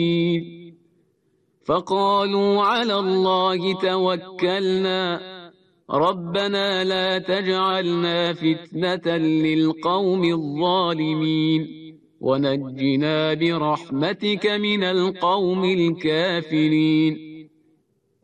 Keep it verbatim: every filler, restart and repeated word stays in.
فقالوا على الله توكلنا ربنا لا تجعلنا فتنة للقوم الظالمين ونجنا برحمتك من القوم الكافرين